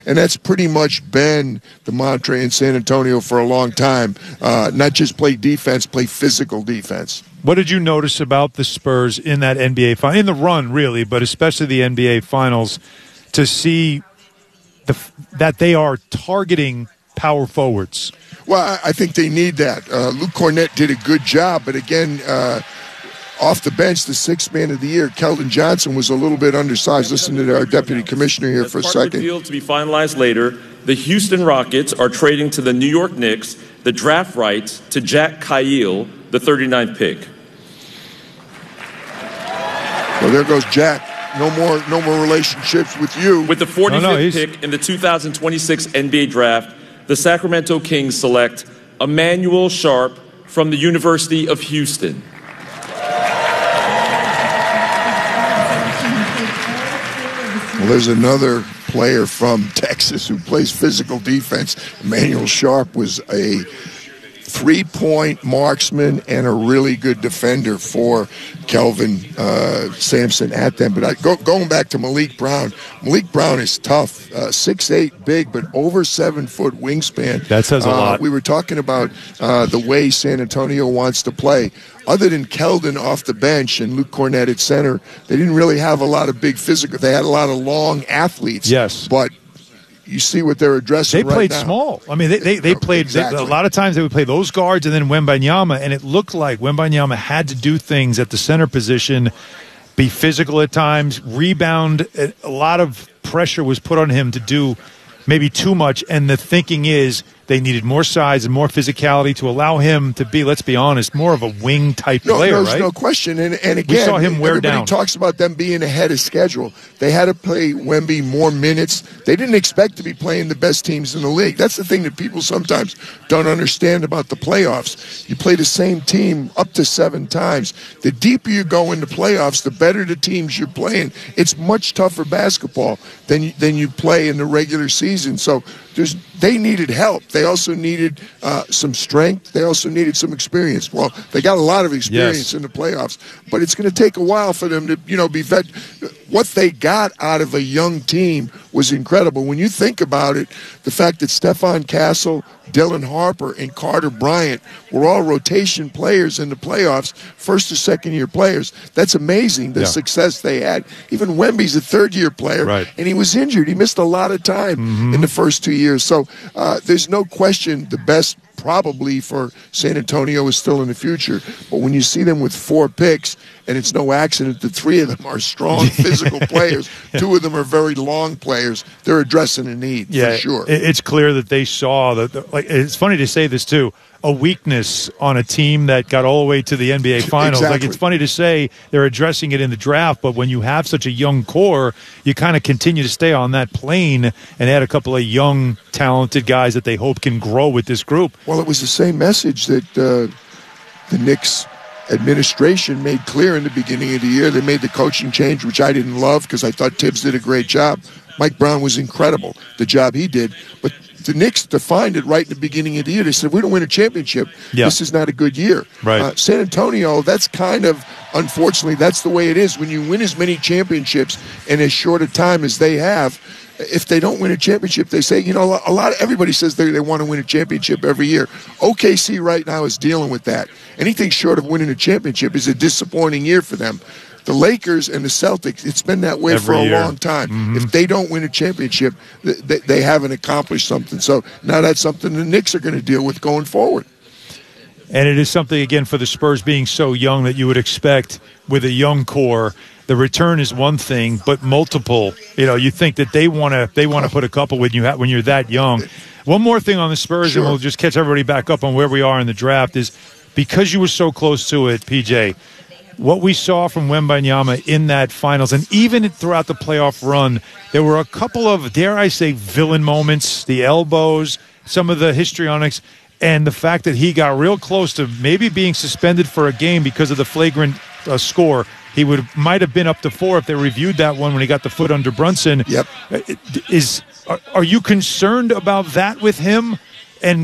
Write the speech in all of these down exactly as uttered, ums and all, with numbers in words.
And that's pretty much been the mantra in San Antonio for a long time. Uh, not just play defense, play physical defense. What did you notice about the Spurs in that N B A final, in the run really, but especially the N B A finals, to see the, that they are targeting power forwards? Well, I think they need that. Uh, Luke Cornett did a good job, but again, uh, off the bench, the sixth man of the year, Keldon Johnson, was a little bit undersized. Listen to our deputy commissioner here for a second. Deal to be finalized later. The Houston Rockets are trading to the New York Knicks the draft rights to Jack Kyle, the thirty-ninth pick. Well, there goes Jack. No more, no more relationships with you. With the forty-fifth no, no, pick in the two thousand twenty-six N B A draft, the Sacramento Kings select Emmanuel Sharp from the University of Houston. Well, there's another player from Texas who plays physical defense. Emmanuel Sharp was a three-point marksman and a really good defender for Kelvin uh, Sampson at them. But I, go, going back to Malik Brown, Malik Brown is tough, uh, six eight, big, but over seven-foot wingspan. That says a uh, lot. We were talking about uh, the way San Antonio wants to play. Other than Keldon off the bench and Luke Cornett at center, they didn't really have a lot of big physical. They had a lot of long athletes. Yes. But you see what they're addressing They played right now. small. I mean, they they, they played exactly. they, a lot of times they would play those guards and then Wembanyama, and it looked like Wembanyama had to do things at the center position, be physical at times, rebound. A lot of pressure was put on him to do maybe too much, and the thinking is they needed more size and more physicality to allow him to be, let's be honest, more of a wing-type no, player, no, right? No question. And, and again, we saw him wear everybody down. talks about them being ahead of schedule. They had to play Wemby more minutes. They didn't expect to be playing the best teams in the league. That's the thing that people sometimes don't understand about the playoffs. You play the same team up to seven times. The deeper you go into playoffs, the better the teams you're playing. It's much tougher basketball than, than you play in the regular season. So there's they needed help. They also needed uh, some strength. They also needed some experience. Well, they got a lot of experience yes. in the playoffs, but it's going to take a while for them to, you know, be vet. What they got out of a young team was incredible. When you think about it, the fact that Stephon Castle, Dylan Harper, and Carter Bryant were all rotation players in the playoffs, first or second year players. That's amazing, the yeah. success they had. Even Wemby's a third year player, right. and he was injured. He missed a lot of time mm-hmm. in the first two years. So uh, there's no question the best probably for San Antonio is still in the future. But when you see them with four picks, and it's no accident that three of them are strong physical players, two of them are very long players, they're addressing a need yeah, for sure. It's clear that they saw that. Like, it's funny to say this too. A weakness on a team that got all the way to the N B A Finals. Exactly. Like, it's funny to say they're addressing it in the draft, but when you have such a young core, you kind of continue to stay on that plane and add a couple of young, talented guys that they hope can grow with this group. Well, it was the same message that uh, the Knicks administration made clear in the beginning of the year. They made the coaching change, which I didn't love because I thought Tibbs did a great job. Mike Brown was incredible, the job he did. But the Knicks defined it right in the beginning of the year. They said, we don't win a championship. Yeah. This is not a good year. Right. Uh, San Antonio, that's kind of, unfortunately, that's the way it is. When you win as many championships in as short a time as they have, if they don't win a championship, they say, you know, a lot of everybody says they, they want to win a championship every year. O K C right now is dealing with that. Anything short of winning a championship is a disappointing year for them. The Lakers and the Celtics, it's been that way Every for a year. long time. Mm-hmm. If they don't win a championship, they, they haven't accomplished something. So now that's something the Knicks are going to deal with going forward. And it is something, again, for the Spurs being so young that you would expect with a young core. The return is one thing, but multiple. You know, you think that they want to they want to put a couple when you ha- when you're that young. One more thing on the Spurs, Sure. and we'll just catch everybody back up on where we are in the draft, is because you were so close to it, P J, what we saw from Wembanyama in that finals, and even throughout the playoff run, there were a couple of, dare I say, villain moments, the elbows, some of the histrionics, and the fact that he got real close to maybe being suspended for a game because of the flagrant uh, score. He would might have been up to four if they reviewed that one when he got the foot under Brunson. Yep. Is are, are you concerned about that with him? And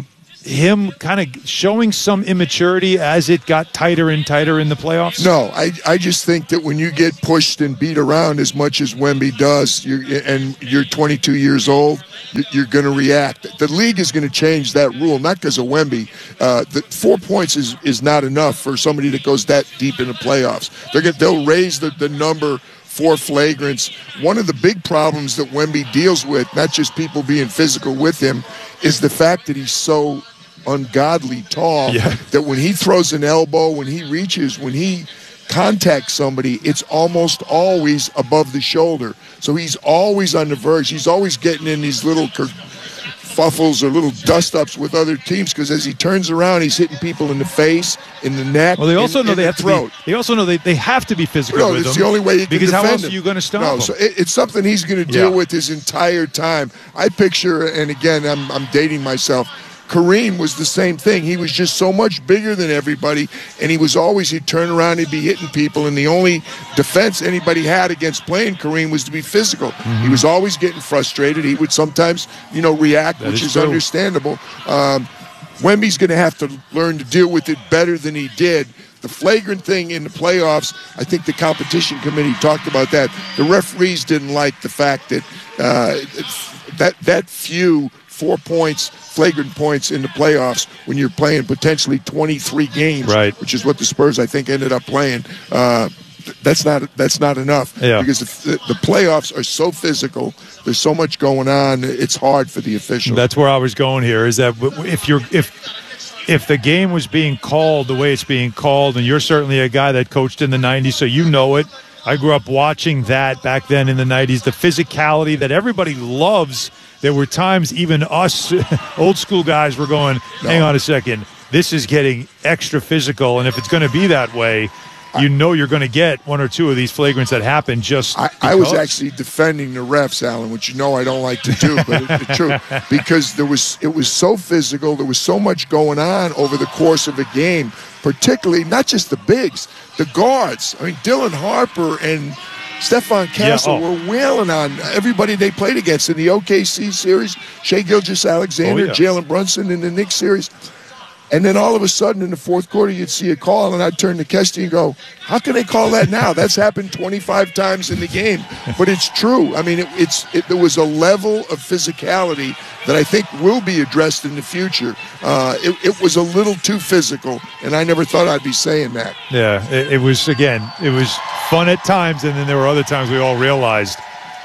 him kind of showing some immaturity as it got tighter and tighter in the playoffs? No, I, I just think that when you get pushed and beat around as much as Wemby does, you're, and you're twenty-two years old, you're going to react. The league is going to change that rule, not because of Wemby. Uh, the four points is, is not enough for somebody that goes that deep in the playoffs. They're gonna, they'll raise the, the number for flagrants. One of the big problems that Wemby deals with, not just people being physical with him, is the fact that he's so ungodly tall yeah. that when he throws an elbow, when he reaches, when he contacts somebody, it's almost always above the shoulder. So he's always on the verge. He's always getting in these little kerfuffles or little dust-ups with other teams because as he turns around, he's hitting people in the face, in the neck, well, they also in, know in they the have throat. to be. They also know they, they have to be physical no, with it's him. the only way you can because defend how else him. are you going to stop no, him? So it, it's something he's going to deal yeah. with his entire time. I picture, and again, I'm, I'm dating myself, Kareem was the same thing. He was just so much bigger than everybody, and he was always, he'd turn around, he'd be hitting people, and the only defense anybody had against playing Kareem was to be physical. Mm-hmm. He was always getting frustrated. He would sometimes, you know, react, that which is, is understandable. Um, Wemby's going to have to learn to deal with it better than he did. The flagrant thing in the playoffs, I think the competition committee talked about that. The referees didn't like the fact that uh, that that few four points, flagrant points in the playoffs when you're playing potentially twenty-three games, right. which is what the Spurs, I think, ended up playing. Uh, that's not that's not enough yeah. because the, the playoffs are so physical. There's so much going on. It's hard for the officials. That's where I was going here. Is that if you're if if the game was being called the way it's being called, and you're certainly a guy that coached in the nineties, so you know it. I grew up watching that back then in the nineties. The physicality that everybody loves. There were times even us old school guys were going, hang on a second, this is getting extra physical. And if it's going to be that way, you know you're going to get one or two of these flagrants that happen just I, I was actually defending the refs, Alan, which you know I don't like to do, but it's true. Because there was it was so physical, there was so much going on over the course of a game, particularly not just the bigs, the guards. I mean, Dylan Harper and Stephon Castle yeah, oh. were wailing on everybody they played against in the O K C series, Shai Gilgeous-Alexander, oh, yeah. Jalen Brunson in the Knicks series. And then all of a sudden in the fourth quarter, you'd see a call, and I'd turn to Kesty and go, how can they call that now? That's happened twenty-five times in the game. But it's true. I mean, it, it's it, there was a level of physicality that I think will be addressed in the future. Uh, it, it was a little too physical, and I never thought I'd be saying that. Yeah, it, it was, again, it was fun at times, and then there were other times we all realized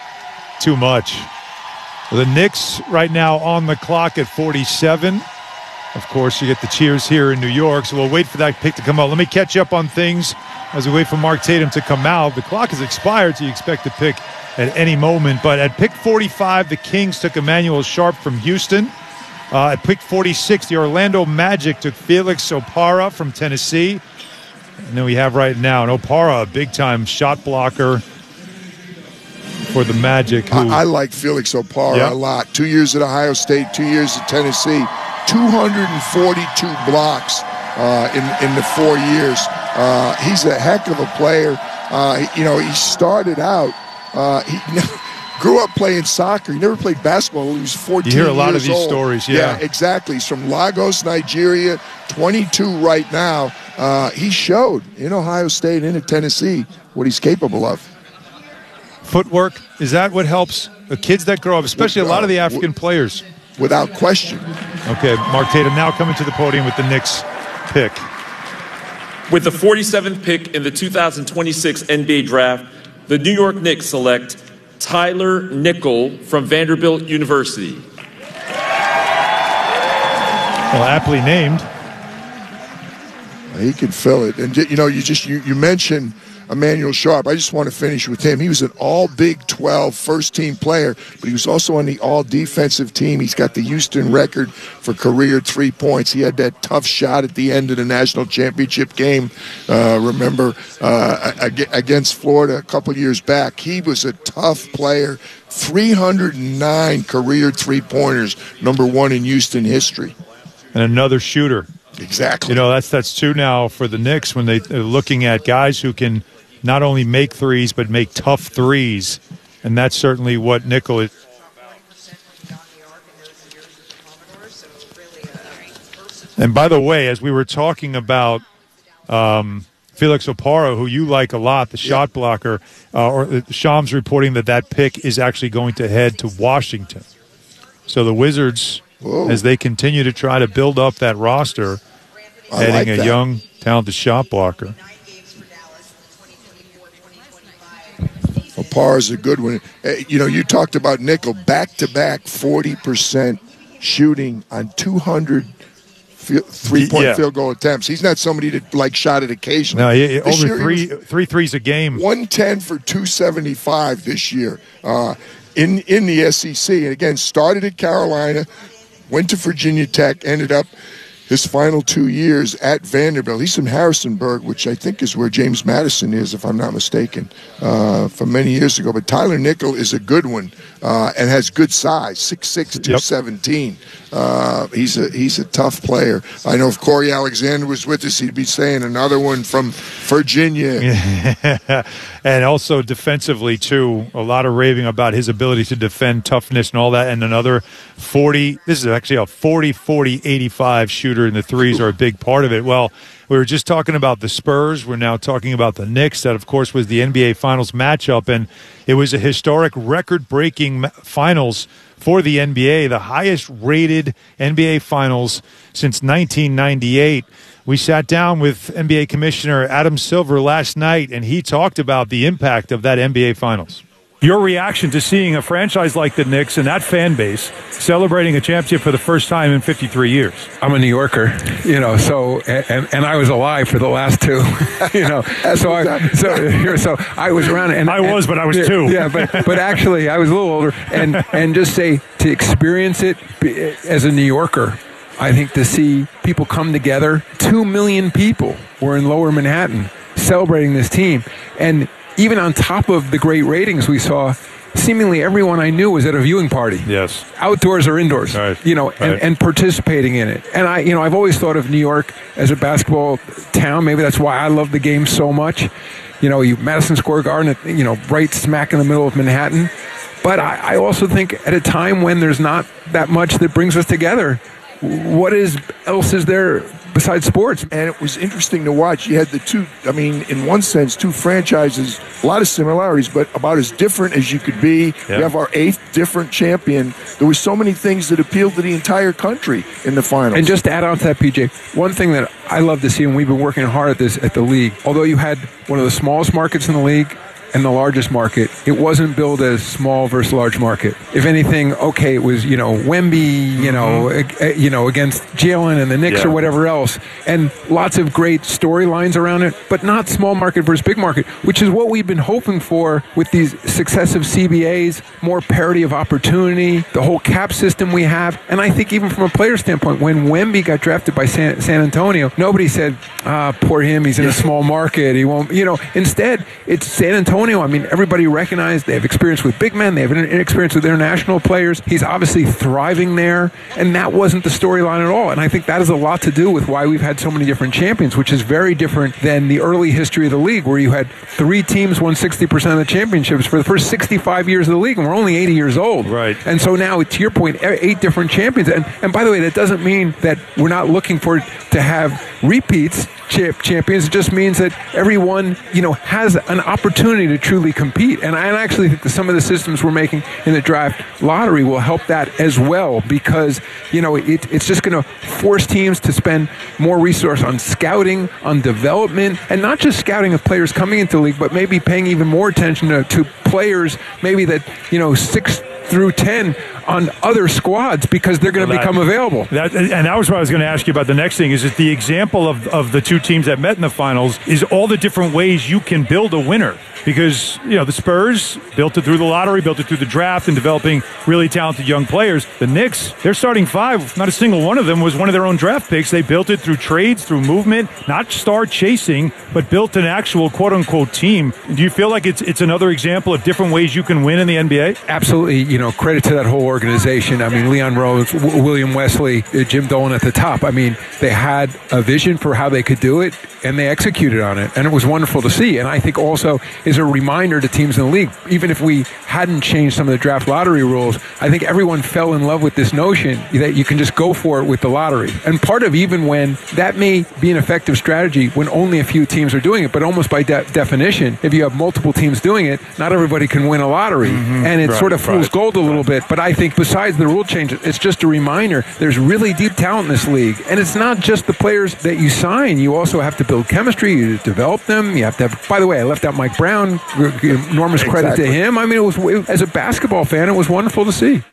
too much. The Knicks right now on the clock at forty-seven. Of course, you get the cheers here in New York, so we'll wait for that pick to come out. Let me catch up on things as we wait for Mark Tatum to come out. The clock has expired, so you expect the pick at any moment. But at pick forty-five, the Kings took Emmanuel Sharp from Houston. Uh, at pick forty-six, the Orlando Magic took Felix Opara from Tennessee. And then we have right now an Opara, a big-time shot blocker for the Magic. Who, I, I like Felix Opara yeah. a lot. Two years at Ohio State, two years at Tennessee. two hundred forty-two blocks uh, in in the four years. Uh, he's a heck of a player. Uh, he, you know, he started out. Uh, he grew up playing soccer. He never played basketball when he was fourteen. You hear a lot years of these old. stories. Yeah. yeah, exactly. He's from Lagos, Nigeria. twenty-two right now. Uh, he showed in Ohio State and in Tennessee what he's capable of. Footwork, is that what helps the kids that grow up, especially a lot of the African players? Without question. Okay, Mark Tatum now coming to the podium with the Knicks pick. With the forty-seventh pick in the two thousand twenty-six N B A Draft, the New York Knicks select Tyler Nickel from Vanderbilt University. Well, aptly named. He can fill it. And, you know, you just you, you mentioned Emmanuel Sharp. I just want to finish with him. He was an all-Big twelve first-team player, but he was also on the all-defensive team. He's got the Houston record for career three points. He had that tough shot at the end of the national championship game, uh, remember, uh, against Florida a couple years back. He was a tough player. three hundred nine career three-pointers, number one in Houston history. And another shooter. Exactly. You know, that's that's two now for the Knicks when they, they're looking at guys who can not only make threes but make tough threes, and that's certainly what Nickel is. And by the way, as we were talking about um, Felix Opara, who you like a lot, the shot yeah. blocker, uh, or Shams reporting that that pick is actually going to head to Washington. So the Wizards, Whoa. as they continue to try to build up that roster, I heading like a that. young, talented shot blocker. Opara is a good one. You know, you talked about Nickel, back-to-back forty percent shooting on two hundred three-point yeah. field goal attempts. He's not somebody that, like, shot it occasionally. No, he, over year, three, three threes a game. one ten for two seventy-five this year uh, in, in the S E C. And, again, started at Carolina, went to Virginia Tech, ended up his final two years at Vanderbilt. He's from Harrisonburg, which I think is where James Madison is, if I'm not mistaken, uh, from many years ago. But Tyler Nickel is a good one uh, and has good size, six six, two seventeen. Yep. Uh, he's a he's a tough player. I know if Corey Alexander was with us, he'd be saying another one from Virginia. And also defensively, too, a lot of raving about his ability to defend, toughness, and all that. And another forty, this is actually a forty forty eighty-five shooter, and the threes are a big part of it. Well, we were just talking about the Spurs. We're now talking about the Knicks. That, of course, was the N B A Finals matchup, and it was a historic, record-breaking finals for the N B A, the highest-rated N B A Finals since nineteen ninety-eight. We sat down with N B A Commissioner Adam Silver last night, and he talked about the impact of that N B A Finals. Your reaction to seeing a franchise like the Knicks and that fan base celebrating a championship for the first time in fifty-three years. I'm a New Yorker, you know, so and, and I was alive for the last two, you know. so I so so I was around, and I was, and, but I was two. Yeah, but but actually I was a little older, and and just say to experience it as a New Yorker, I think to see people come together, two million people were in Lower Manhattan celebrating this team, and even on top of the great ratings we saw, seemingly everyone I knew was at a viewing party. Yes. Outdoors or indoors. Right. You know, and, right. and participating in it. And I, you know, I've always thought of New York as a basketball town. Maybe that's why I love the game so much. You know, you Madison Square Garden, you know, right smack in the middle of Manhattan. But I, I also think at a time when there's not that much that brings us together, what is else is there besides sports? And it was interesting to watch. You had the two, I mean, in one sense, two franchises, a lot of similarities, but about as different as you could be. Yep. We have our eighth different champion. There were so many things that appealed to the entire country in the finals. And just to add on to that, P J, one thing that I love to see, and we've been working hard at this at the league, although you had one of the smallest markets in the league and the largest market, it wasn't billed as small versus large market. If anything, okay, it was, you know, Wemby, you know, mm-hmm. uh, you know, against Jalen and the Knicks yeah. or whatever else, and lots of great storylines around it, but not small market versus big market, which is what we've been hoping for with these successive C B As, more parity of opportunity, the whole cap system we have. And I think even from a player standpoint, when Wemby got drafted by San, San Antonio, nobody said, ah, poor him, he's in a small market, he won't, you know, instead, it's San Antonio. I mean, everybody recognized they have experience with big men. They have experience with international players. He's obviously thriving there, and that wasn't the storyline at all. And I think that has a lot to do with why we've had so many different champions, which is very different than the early history of the league, where you had three teams won sixty percent of the championships for the first sixty-five years of the league, and we're only eighty years old. Right. And so now, to your point, eight different champions. And, and by the way, that doesn't mean that we're not looking for to have repeats. Champions. It just means that everyone, you know, has an opportunity to truly compete. And I actually think that some of the systems we're making in the draft lottery will help that as well, because, you know, it, it's just going to force teams to spend more resource on scouting, on development, and not just scouting of players coming into the league, but maybe paying even more attention to, to players maybe that, you know, six through ten on other squads, because they're going to well, become available. That, and that was what I was going to ask you about. The next thing is that the example of, of the two teams that met in the finals is all the different ways you can build a winner. Because, you know, the Spurs built it through the lottery, built it through the draft, and developing really talented young players. The Knicks, their starting five, not a single one of them was one of their own draft picks. They built it through trades, through movement, not star chasing, but built an actual quote-unquote team. Do you feel like it's it's another example of different ways you can win in the N B A? Absolutely. You know, credit to that whole organization. I mean, Leon Rose, w- William Wesley, uh, Jim Dolan at the top. I mean, they had a vision for how they could do it, and they executed on it, and it was wonderful to see. And I think also it's is a reminder to teams in the league. Even if we hadn't changed some of the draft lottery rules, I think everyone fell in love with this notion that you can just go for it with the lottery. And part of even when that may be an effective strategy when only a few teams are doing it, but almost by de- definition, if you have multiple teams doing it, not everybody can win a lottery. Mm-hmm. And it right, sort of fool's right. gold a little bit. But I think besides the rule change, it's just a reminder there's really deep talent in this league. And it's not just the players that you sign. You also have to build chemistry, you develop them. You have to have, by the way, I left out Mike Brown. Enormous credit exactly. to him. I mean, it was it, as a basketball fan, it was wonderful to see.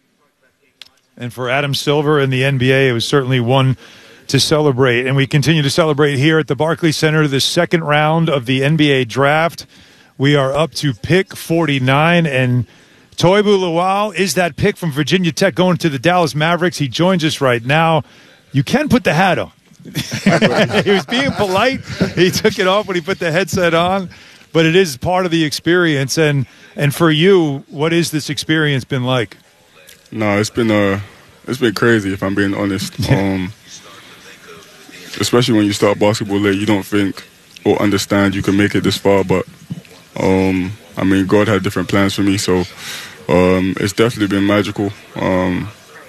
And for Adam Silver in the N B A, it was certainly one to celebrate. And we continue to celebrate here at the Barclays Center, the second round of the N B A draft. We are up to pick forty-nine, and Toibu Lawal is that pick from Virginia Tech going to the Dallas Mavericks. He joins us right now. You can put the hat on. He was being polite. He took it off when he put the headset on. But it is part of the experience. And and for you, what has this experience been like? No, it's been uh, it's been crazy, if I'm being honest. Um, especially when you start basketball late, you don't think or understand you can make it this far. But, um, I mean, God had different plans for me. So um, it's definitely been magical. Um,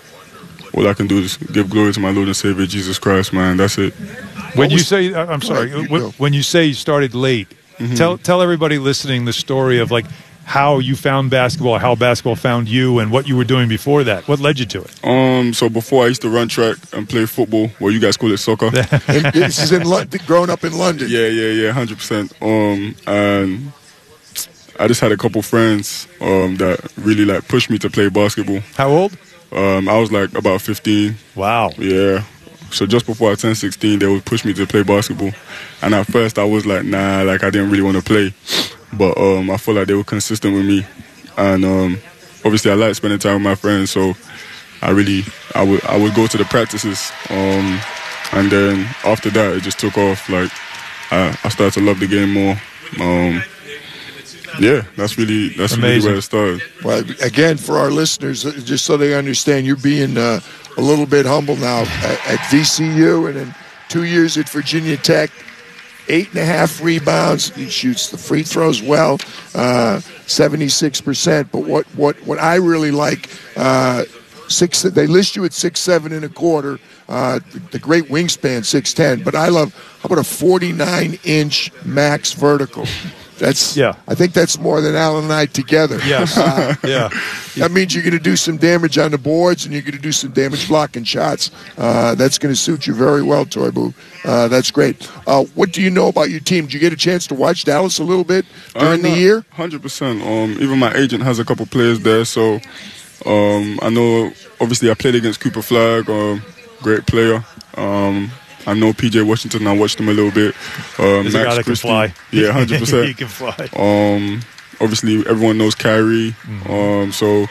all I can do is give glory to my Lord and Savior, Jesus Christ, man. That's it. When you say, I'm sorry, when you say you started late, mm-hmm. tell tell everybody listening the story of, like, how you found basketball, how basketball found you, and what you were doing before that. What led you to it? Um, so before I used to run track and play football, well, you guys call it soccer. This is in London, growing up in London. Yeah, yeah, yeah, one hundred percent. Um, and I just had a couple friends um, that really, like, pushed me to play basketball. How old? Um, I was, like, about fifteen. Wow. Yeah. So just before I turned sixteen, they would push me to play basketball. And at first, I was like, nah, like, I didn't really want to play. But um, I feel like they were consistent with me. And um, obviously, I like spending time with my friends. So I really, I would I would go to the practices. Um, and then after that, it just took off. Like, I, I started to love the game more. Um, yeah, that's really that's Amazing. really where it started. Well, again, for our listeners, just so they understand, you're being uh, a little bit humble now at, at V C U and then two years at Virginia Tech. Eight and a half rebounds. He shoots the free throws well, uh, seventy-six percent. But what, what, what I really like, uh, six. They list you at six seven and a quarter. Uh, the, the great wingspan, six ten. But I love, how about a forty-nine inch max vertical? That's yeah. I think that's more than Alan and I together. Yes. Uh, yeah. That means you're going to do some damage on the boards and you're going to do some damage blocking shots. Uh, that's going to suit you very well, Toibu. Uh, that's great. Uh, what do you know about your team? Did you get a chance to watch Dallas a little bit during uh, the year? one hundred percent. Um, even my agent has a couple players there, so um, I know. Obviously, I played against Cooper Flagg, um, great player. Um, I know P J Washington. I watched him a little bit. Um, There's Max a guy that Christie, can fly. Yeah, one hundred percent. He can fly. Um, obviously, everyone knows Kyrie. Mm-hmm. Um, so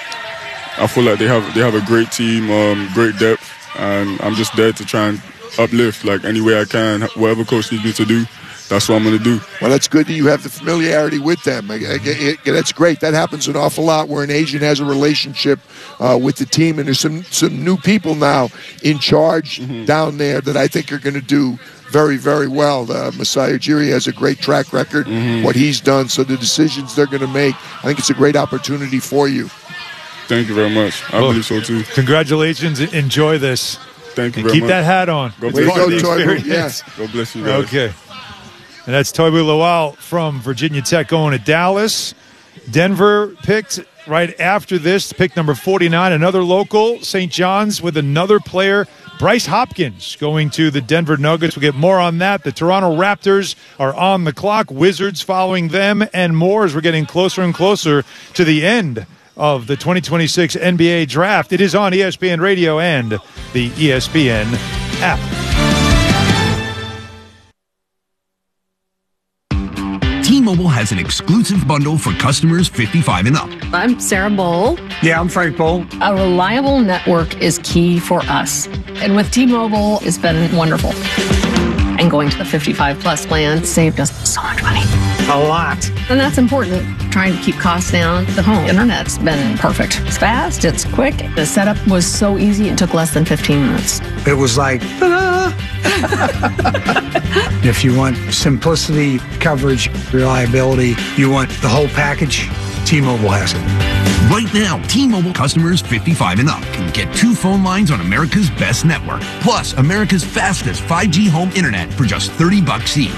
I feel like they have they have a great team, um, great depth, and I'm just there to try and uplift like any way I can. Whatever coach needs me to do, that's what I'm going to do. Well, that's good that you have the familiarity with them. I, I, it, that's great. That happens an awful lot where an agent has a relationship uh, with the team, and there's some, some new people now in charge mm-hmm. down there that I think are going to do very, very well. Uh, Masai Ujiri has a great track record, mm-hmm. what he's done, so the decisions they're going to make, I think it's a great opportunity for you. Thank you very much. I well, believe so, too. Congratulations. Enjoy this. Thank you and very keep much. Keep that hat on. Go Way to go, Toibu. Yes. God bless you guys. Okay. And that's Toibu Lawal from Virginia Tech going to Dallas. Denver picked right after this, pick number forty-nine, another local, Saint John's with another player, Bryce Hopkins, going to the Denver Nuggets. We'll get more on that. The Toronto Raptors are on the clock, Wizards following them, and more as we're getting closer and closer to the end of the twenty twenty-six N B A Draft. It is on E S P N Radio and the E S P N app. T-Mobile has an exclusive bundle for customers fifty-five and up. I'm Sarah Bowl. Yeah, I'm Frank Bowl. A reliable network is key for us. And with T-Mobile, it's been wonderful. And going to the fifty-five plus plan saved us so much money. A lot. And that's important, trying to keep costs down. The home internet's been perfect. It's fast, it's quick. The setup was so easy, it took less than fifteen minutes. It was like, ta-da! If you want simplicity, coverage, reliability, you want the whole package, T-Mobile has it. Right now, T-Mobile customers fifty-five and up can get two phone lines on America's best network, plus America's fastest five G home internet for just thirty bucks each.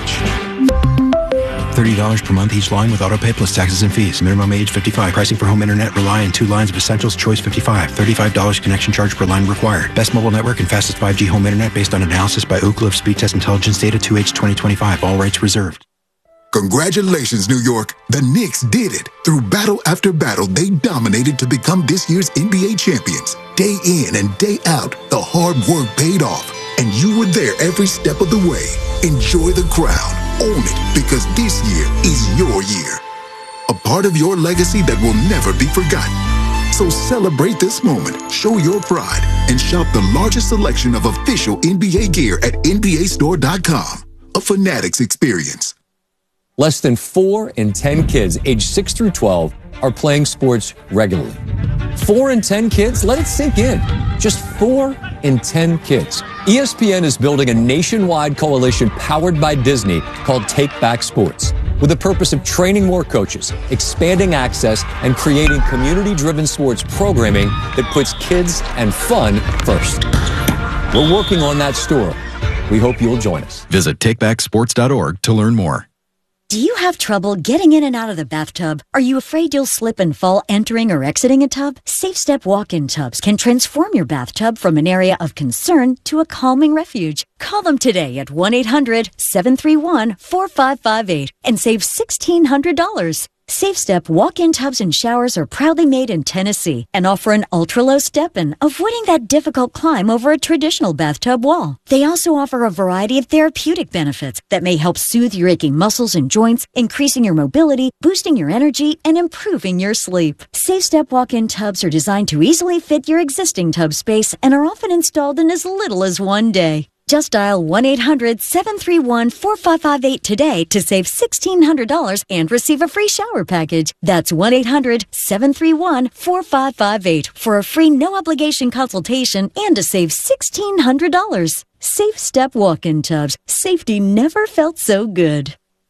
thirty dollars per month each line with autopay plus taxes and fees. Minimum age fifty-five. Pricing for home internet rely on two lines of Essentials Choice fifty-five. thirty-five dollars connection charge per line required. Best mobile network and fastest five G home internet based on analysis by Ookla of Speed Test Intelligence Data two H twenty twenty-five. All rights reserved. Congratulations, New York. The Knicks did it. Through battle after battle, they dominated to become this year's N B A champions. Day in and day out, the hard work paid off, and you were there every step of the way. Enjoy the crown. Own it, because this year is your year. A part of your legacy that will never be forgotten. So celebrate this moment, show your pride, and shop the largest selection of official N B A gear at N B A store dot com. A Fanatics experience. Less than four in ten kids aged six through twelve are playing sports regularly. Four in ten kids? Let it sink in. Just four in ten kids. E S P N is building a nationwide coalition powered by Disney called Take Back Sports, with the purpose of training more coaches, expanding access, and creating community-driven sports programming that puts kids and fun first. We're working on that story. We hope you'll join us. Visit take back sports dot org to learn more. Do you have trouble getting in and out of the bathtub? Are you afraid you'll slip and fall entering or exiting a tub? SafeStep walk-in tubs can transform your bathtub from an area of concern to a calming refuge. Call them today at one eight hundred seven three one four five five eight and save sixteen hundred dollars. SafeStep walk-in tubs and showers are proudly made in Tennessee and offer an ultra-low step-in, avoiding that difficult climb over a traditional bathtub wall. They also offer a variety of therapeutic benefits that may help soothe your aching muscles and joints, increasing your mobility, boosting your energy, and improving your sleep. SafeStep walk-in tubs are designed to easily fit your existing tub space and are often installed in as little as one day. Just dial one eight hundred seven three one four five five eight today to save sixteen hundred dollars and receive a free shower package. That's one eight hundred seven three one four five five eight for a free no-obligation consultation and to save sixteen hundred dollars. SafeStep walk-in tubs. Safety never felt so good.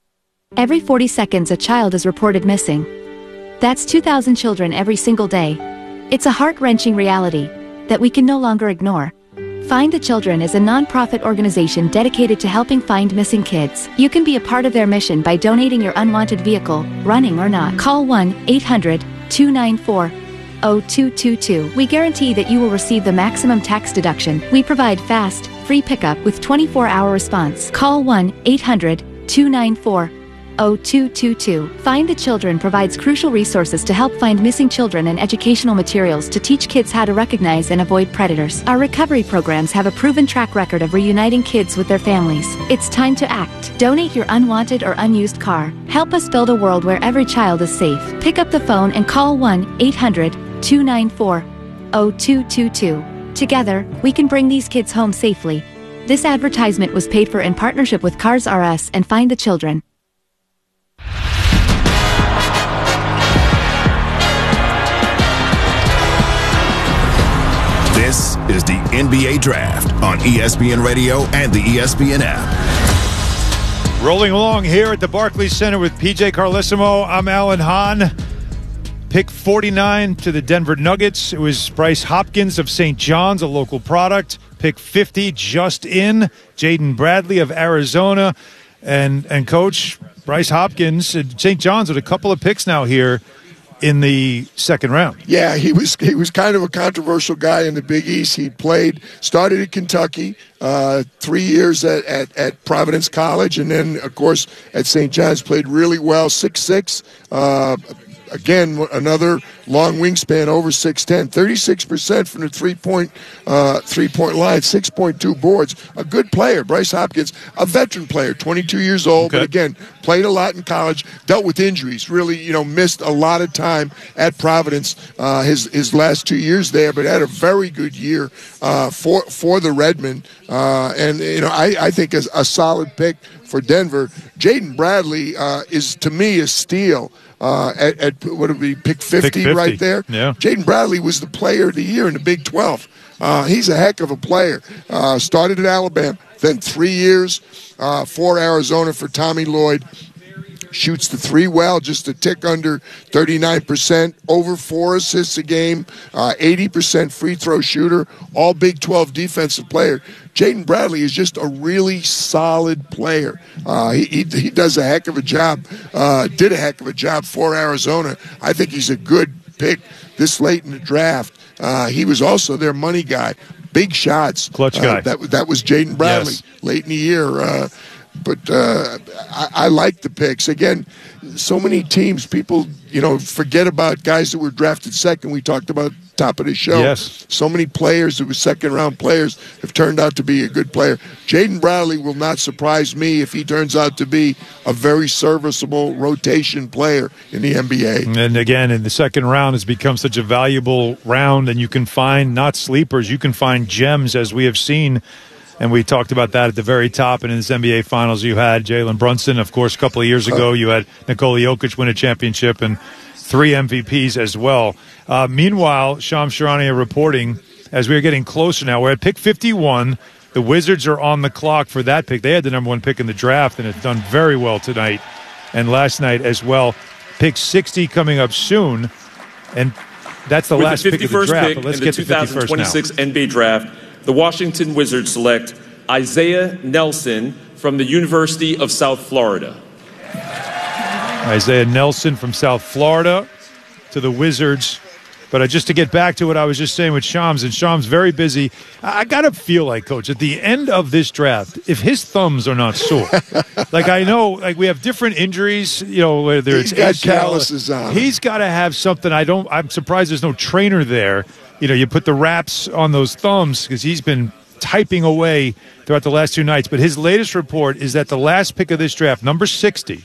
Every forty seconds, a child is reported missing. That's two thousand children every single day. It's a heart-wrenching reality that we can no longer ignore. Find the Children is a non-profit organization dedicated to helping find missing kids. You can be a part of their mission by donating your unwanted vehicle, running or not. Call one eight hundred two nine four zero two two two. We guarantee that you will receive the maximum tax deduction. We provide fast, free pickup with twenty-four hour response. Call one eight hundred two nine four zero two two two. Find the Children provides crucial resources to help find missing children and educational materials to teach kids how to recognize and avoid predators. Our recovery programs have a proven track record of reuniting kids with their families. It's time to act. Donate your unwanted or unused car. Help us build a world where every child is safe. Pick up the phone and call one eight hundred two nine four zero two two two. Together, we can bring these kids home safely. This advertisement was paid for in partnership with Cars R Us and Find the Children. This is the N B A Draft on E S P N Radio and the E S P N app. Rolling along here at the Barclays Center with P J Carlesimo. I'm Alan Hahn. Pick forty-nine to the Denver Nuggets. It was Bryce Hopkins of Saint John's, a local product. Pick fifty, just in, Jaden Bradley of Arizona. And, and Coach, Bryce Hopkins, Saint John's with a couple of picks now here in the second round. Yeah, he was he was kind of a controversial guy in the Big East. He played, started at Kentucky, uh, three years at, at, at Providence College, and then, of course, at Saint John's, played really well, six foot six, uh, again, another long wingspan, over six ten, thirty-six percent from the three-point uh, three-point line, six point two boards. A good player, Bryce Hopkins, a veteran player, twenty-two years old, okay. But again, played a lot in college, dealt with injuries, really, you know, missed a lot of time at Providence uh, his his last two years there, but had a very good year uh, for for the Redmen, uh, and you know, I, I think is a solid pick for Denver. Jaden Bradley uh, is, to me, a steal. Uh, at, at what would be pick fifty, pick fifty right there. Yeah. Jaden Bradley was the player of the year in the Big twelve. Uh, he's a heck of a player. Uh, started at Alabama, then three years uh, for Arizona for Tommy Lloyd. Shoots the three well, just a tick under thirty-nine percent, over four assists a game, uh, eighty percent free throw shooter, all Big twelve defensive player. Jaden Bradley is just a really solid player. Uh, he, he he does a heck of a job, uh, did a heck of a job for Arizona. I think he's a good pick this late in the draft. Uh, he was also their money guy. Big shots. Clutch uh, guy. That, that was Jaden Bradley yes. late in the year. Uh, But uh, I, I like the picks. Again, so many teams, people, you know, forget about guys that were drafted second. We talked about top of the show. Yes. So many players that were second-round players have turned out to be a good player. Jaden Bradley will not surprise me if he turns out to be a very serviceable rotation player in the N B A. And again, in the second round has become such a valuable round, and you can find not sleepers, you can find gems, as we have seen. And we talked about that at the very top. And in this N B A Finals, you had Jalen Brunson. Of course, a couple of years ago, you had Nikola Jokic win a championship and three M V Ps as well. Uh, meanwhile, Shams Charania reporting, as we are getting closer now, we're at pick fifty-one. The Wizards are on the clock for that pick. They had the number one pick in the draft and have done very well tonight and last night as well. Pick sixty coming up soon. And that's the With last the pick of the draft. Pick But let's in get the to fifty-first now. twenty twenty-six N B A Draft, the Washington Wizards select Isaiah Nelson from the University of South Florida. Isaiah Nelson from South Florida to the Wizards. But uh, just to get back to what I was just saying with Shams, and Shams very busy. I, I got to feel like, Coach, at the end of this draft, if his thumbs are not sore, like I know, like we have different injuries, you know, whether he's it's got A C L, calluses on. He's got to have something. I don't. I'm surprised there's no trainer there. You know, you put the wraps on those thumbs because he's been typing away throughout the last two nights. But his latest report is that the last pick of this draft, number sixty,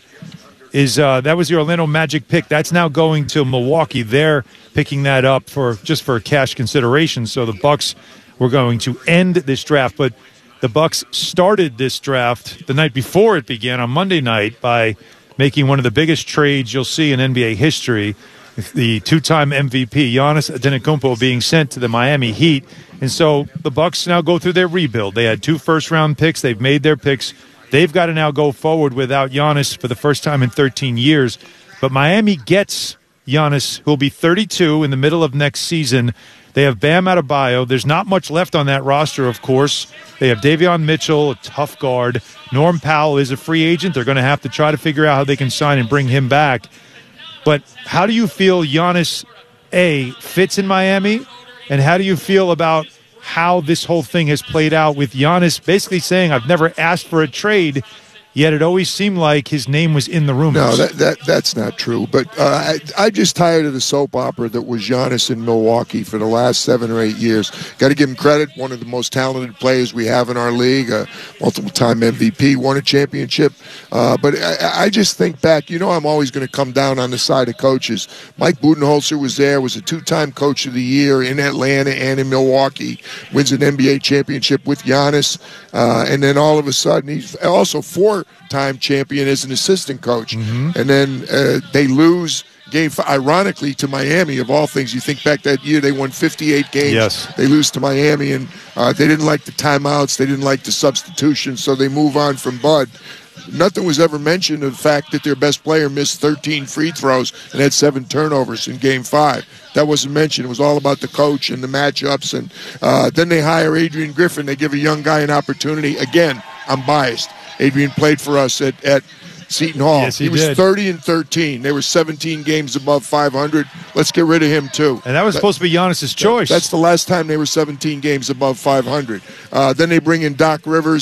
is uh, that was the Orlando Magic pick. That's now going to Milwaukee. They're picking that up for just for cash consideration. So the Bucks were going to end this draft, but the Bucks started this draft the night before it began on Monday night by making one of the biggest trades you'll see in N B A history. The two-time M V P Giannis Antetokounmpo being sent to the Miami Heat. And so the Bucks now go through their rebuild. They had two first-round picks. They've made their picks. They've got to now go forward without Giannis for the first time in thirteen years. But Miami gets Giannis, who will be thirty-two in the middle of next season. They have Bam Adebayo. There's not much left on that roster, of course. They have Davion Mitchell, a tough guard. Norm Powell is a free agent. They're going to have to try to figure out how they can sign and bring him back. But how do you feel Giannis, A, fits in Miami? And how do you feel about how this whole thing has played out with Giannis basically saying, I've never asked for a trade, yet it always seemed like his name was in the rumors? No, that, that that's not true. But uh, I, I'm just tired of the soap opera that was Giannis in Milwaukee for the last seven or eight years. Got to give him credit. One of the most talented players we have in our league, a multiple-time M V P, won a championship. Uh, but I, I just think back, you know I'm always going to come down on the side of coaches. Mike Budenholzer was there, was a two-time coach of the year in Atlanta and in Milwaukee, wins an N B A championship with Giannis. Uh, and then all of a sudden, he's also four time champion as an assistant coach. Mm-hmm. And then uh, they lose game five, ironically, to Miami, of all things. You think back that year, they won fifty-eight games. Yes. They lose to Miami, and uh, they didn't like the timeouts. They didn't like the substitutions, so they move on from Bud. Nothing was ever mentioned of the fact that their best player missed thirteen free throws and had seven turnovers in game five. That wasn't mentioned. It was all about the coach and the matchups. And uh, then they hire Adrian Griffin. They give a young guy an opportunity. Again, I'm biased. Adrian played for us at, at Seton Hall. Yes, he, he was did. thirty and thirteen. They were seventeen games above five hundred. Let's get rid of him, too. And that was that, supposed to be Giannis's choice. That's the last time they were seventeen games above five hundred. Uh, then they bring in Doc Rivers.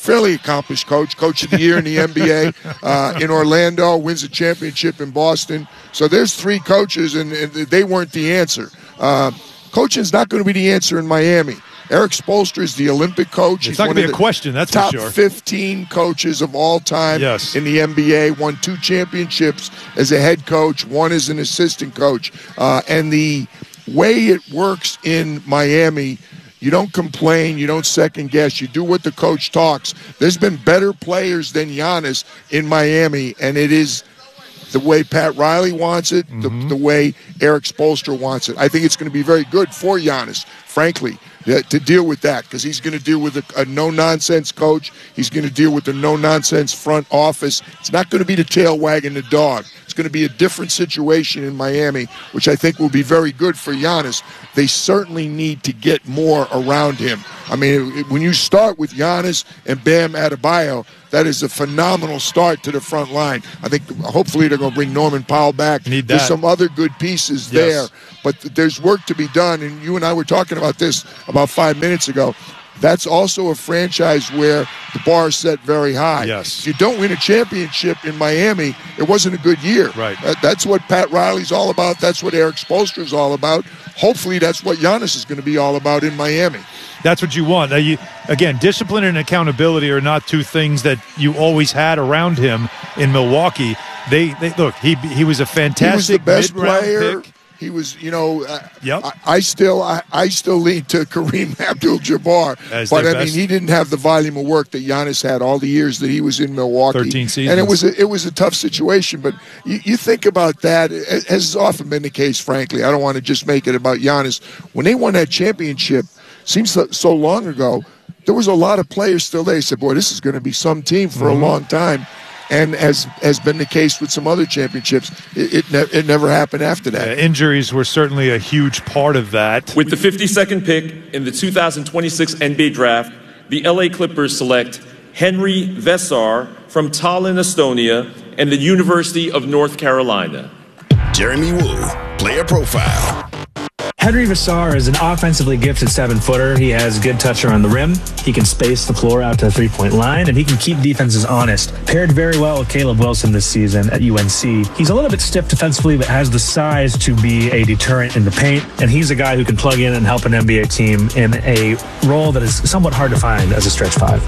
fairly accomplished coach, coach of the year in the N B A uh, in Orlando, wins a championship in Boston. So there's three coaches, and, and they weren't the answer. Uh, coaching's not going to be the answer in Miami. Erik Spoelstra is the Olympic coach. It's He's not going to be a the question, that's top for sure. fifteen coaches of all time yes. in the N B A. Won two championships as a head coach, one as an assistant coach. Uh, and the way it works in Miami, you don't complain, you don't second guess, you do what the coach talks. There's been better players than Giannis in Miami, and it is the way Pat Riley wants it, mm-hmm. the, the way Erik Spoelstra wants it. I think it's going to be very good for Giannis, frankly, to deal with that, because he's going to deal with a, a no-nonsense coach. He's going to deal with a no-nonsense front office. It's not going to be the tail wagging the dog. It's going to be a different situation in Miami, which I think will be very good for Giannis. They certainly need to get more around him. I mean, when you start with Giannis and Bam Adebayo, that is a phenomenal start to the front line. I think hopefully they're going to bring Norman Powell back. Need that. There's some other good pieces yes. there, but there's work to be done. And you and I were talking about this about five minutes ago. That's also a franchise where the bar is set very high. Yes. If you don't win a championship in Miami, it wasn't a good year. Right. Uh, that's what Pat Riley's all about. That's what Erik Spoelstra is all about. Hopefully that's what Giannis is going to be all about in Miami. That's what you want. Now you, again, discipline and accountability are not two things that you always had around him in Milwaukee. They, they look, he he was a fantastic he was the best mid-round player. pick. He was, you know, uh, yep. I, I still I, I still lean to Kareem Abdul-Jabbar. As but, I best. mean, he didn't have the volume of work that Giannis had all the years that he was in Milwaukee. thirteen seasons. And it was a, it was a tough situation. But you, you think about that, as has often been the case, frankly. I don't want to just make it about Giannis. When they won that championship, seems so, so long ago, there was a lot of players still there. They said, boy, this is going to be some team for mm-hmm. a long time. And as has been the case with some other championships, it it, ne- it never happened after that. Yeah, injuries were certainly a huge part of that. With the fifty-second pick in the two thousand twenty-six N B A Draft, the L A Clippers select Henry Vesar from Tallinn, Estonia, and the University of North Carolina. Jeremy Woo, player profile. Henry Vesar is an offensively gifted seven-footer. He has good touch around the rim. He can space the floor out to the three-point line, and he can keep defenses honest. Paired very well with Caleb Wilson this season at U N C. He's a little bit stiff defensively, but has the size to be a deterrent in the paint, and he's a guy who can plug in and help an N B A team in a role that is somewhat hard to find as a stretch five.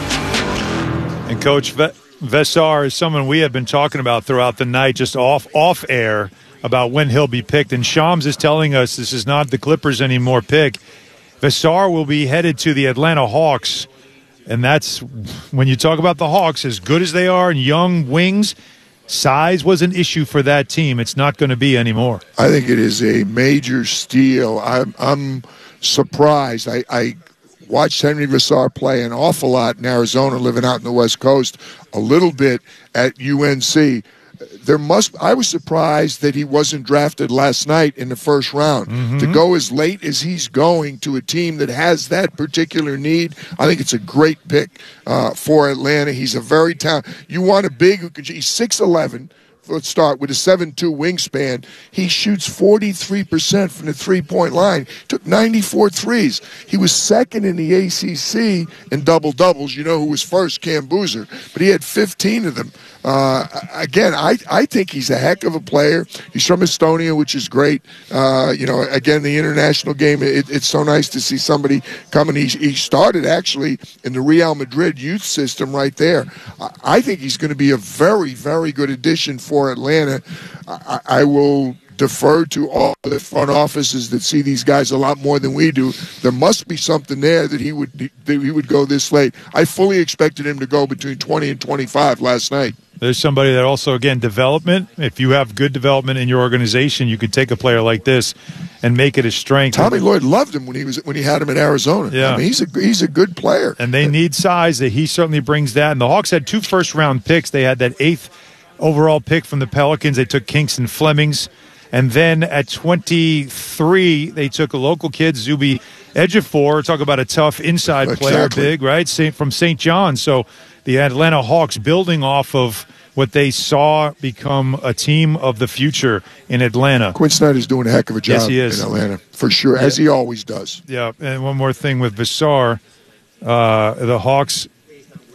And Coach v- Vesar is someone we have been talking about throughout the night, just off off air, about when he'll be picked. And Shams is telling us this is not the Clippers anymore pick. Vesar will be headed to the Atlanta Hawks. And that's, when you talk about the Hawks, as good as they are and young wings, size was an issue for that team. It's not going to be anymore. I think it is a major steal. I'm, I'm surprised. I, I watched Henry Vesar play an awful lot in Arizona, living out in the West Coast, a little bit at U N C. There must. I was surprised that he wasn't drafted last night in the first round. Mm-hmm. To go as late as he's going to a team that has that particular need, I think it's a great pick uh, for Atlanta. He's a very talented. You want a big who can. He's six eleven. Let's start with a seven two wingspan. He shoots forty-three percent from the three-point line. Took ninety-four threes. He was second in the A C C in double-doubles. You know who was first? Cam Boozer. But he had fifteen of them. Uh, again, I, I think he's a heck of a player. He's from Estonia, which is great. Uh, you know, again, the international game, it, it's so nice to see somebody coming. He, he started, actually, in the Real Madrid youth system right there. I, I think he's going to be a very, very good addition for Atlanta. I, I will defer to all the front offices that see these guys a lot more than we do. There must be something there that he would that he would go this late. I fully expected him to go between twenty and twenty-five last night. There's somebody that also, again, development. If you have good development in your organization, you could take a player like this and make it a strength. Tommy Lloyd loved him when he was when he had him in Arizona. Yeah. I mean, he's a he's a good player. And they need size. That he certainly brings that. And the Hawks had two first-round picks. They had that eighth overall pick from the Pelicans. They took Kingston Flemings. And then at twenty-three, they took a local kid, Zuby Ejiofor. Talk about a tough inside player, Exactly. big, right? Saint, from Saint John. So the Atlanta Hawks building off of what they saw become a team of the future in Atlanta. Quinn Snyder's doing a heck of a job Yes, he is. in Atlanta, for sure, as he always does. Yeah, and one more thing with Vesar. Uh, the Hawks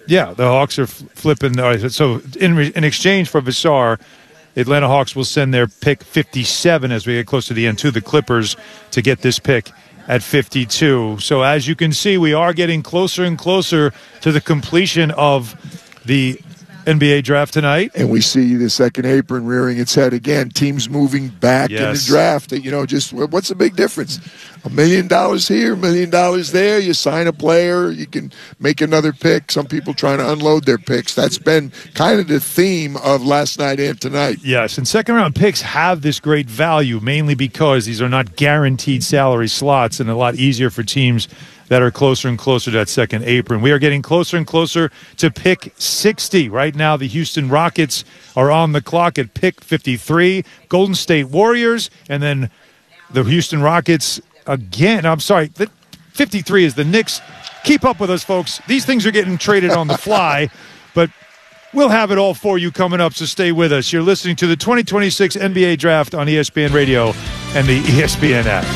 Yeah, the Hawks are flipping. Uh, so in in exchange for Vassar, the Atlanta Hawks will send their pick fifty-seven as we get close to the end to the Clippers to get this pick at fifty-two. So as you can see, we are getting closer and closer to the completion of the N B A draft tonight. And we see the second apron rearing its head again. Teams moving back yes. in the draft. You know, just what's the big difference? A million dollars here, a million dollars there. You sign a player, you can make another pick. Some people trying to unload their picks. That's been kind of the theme of last night and tonight. Yes, and second-round picks have this great value, mainly because these are not guaranteed salary slots and a lot easier for teams that are closer and closer to that second apron. We are getting closer and closer to pick sixty. Right now, the Houston Rockets are on the clock at pick fifty-three. Golden State Warriors, and then the Houston Rockets again. I'm sorry, the fifty-three is the Knicks. Keep up with us, folks. These things are getting traded on the fly, but we'll have it all for you coming up, so stay with us. You're listening to the twenty twenty-six N B A Draft on E S P N Radio and the E S P N app.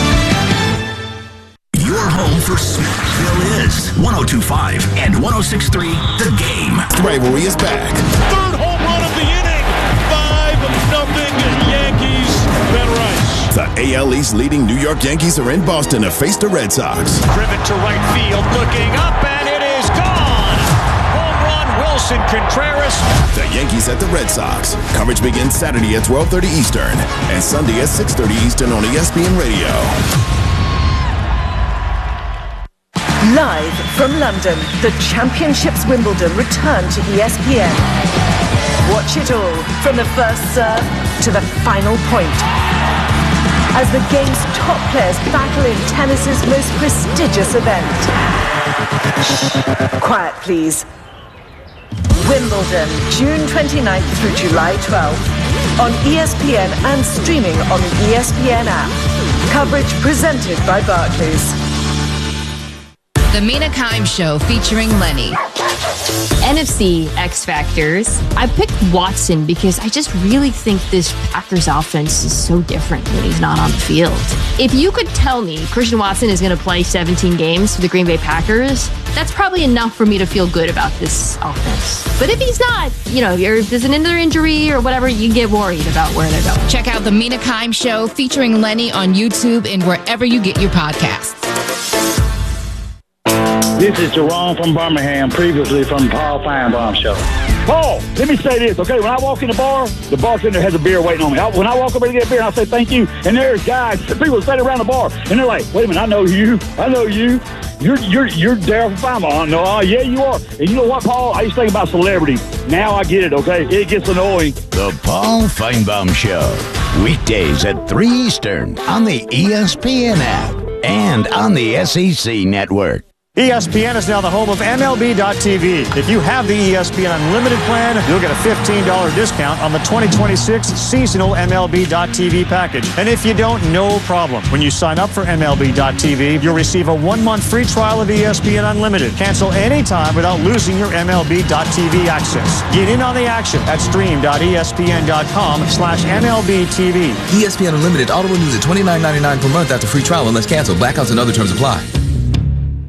Your home for Smashville is one oh two point five and one oh six point three The Game. Rivalry is back. Third home run of the inning. five nothing Yankees. Ben Rice. The A L East leading New York Yankees are in Boston to face the Red Sox. Driven to right field, looking up, and it is gone. Home run, Wilson Contreras. The Yankees at the Red Sox. Coverage begins Saturday at twelve thirty Eastern and Sunday at six thirty Eastern on E S P N Radio. Live from London, the Championships Wimbledon return to E S P N. Watch it all from the first serve to the final point, as the game's top players battle in tennis's most prestigious event. Shh, quiet please. Wimbledon, June twenty-ninth through July twelfth, on E S P N and streaming on the E S P N app. Coverage presented by Barclays. The Mina Kimes Show featuring Lenny. N F C X Factors. I picked Watson because I just really think this Packers offense is so different when he's not on the field. If you could tell me Christian Watson is going to play seventeen games for the Green Bay Packers, that's probably enough for me to feel good about this offense. But if he's not, you know, if there's another injury or whatever, you get worried about where they're going. Check out The Mina Kimes Show featuring Lenny on YouTube and wherever you get your podcasts. This is Jerome from Birmingham, previously from Paul Feinbaum Show. Paul, let me say this, okay? When I walk in the bar, the bartender has a beer waiting on me. I, when I walk up there to get a beer, I say thank you, and there's guys, people standing around the bar, and they're like, wait a minute, I know you, I know you. You're you're you're Daryl from Feinbaum. No, uh, yeah, you are. And you know what, Paul? I used to think about celebrity. Now I get it, okay? It gets annoying. The Paul Feinbaum Show, weekdays at three Eastern on the E S P N app and on the S E C network. E S P N is now the home of M L B dot T V. If you have the E S P N Unlimited plan, you'll get a fifteen dollars discount on the twenty twenty-six seasonal M L B dot T V package. And if you don't, no problem. When you sign up for M L B dot T V, you'll receive a one-month free trial of E S P N Unlimited. Cancel anytime without losing your M L B dot T V access. Get in on the action at stream dot E S P N dot com slash M L B T V. E S P N Unlimited auto renews at twenty-nine ninety-nine per month after free trial unless canceled. Blackouts and other terms apply.